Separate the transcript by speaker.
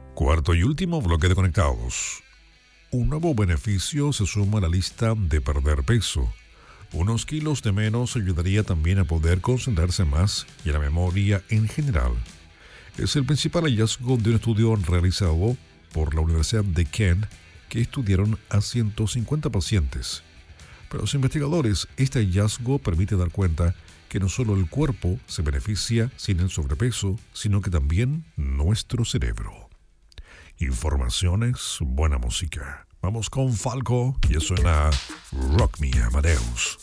Speaker 1: Cuarto y último bloque de conectados. Un nuevo beneficio se suma a la lista de perder peso. Unos kilos de menos ayudaría también a poder concentrarse más y a la memoria en general. Es el principal hallazgo de un estudio realizado por la Universidad de Kent que estudiaron a 150 pacientes. Para los investigadores, este hallazgo permite dar cuenta que no solo el cuerpo se beneficia sin el sobrepeso, sino que también nuestro cerebro. Informaciones, buena música. Vamos con Falco y eso suena Rock Me Amadeus.